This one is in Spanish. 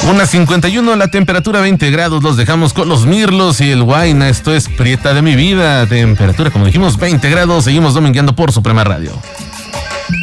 1:51 la temperatura, 20 grados. Los dejamos con los Mirlos y el Huayna. Esto es Prieta de mi vida. Temperatura, como dijimos, 20 grados. Seguimos domingueando por Suprema Radio.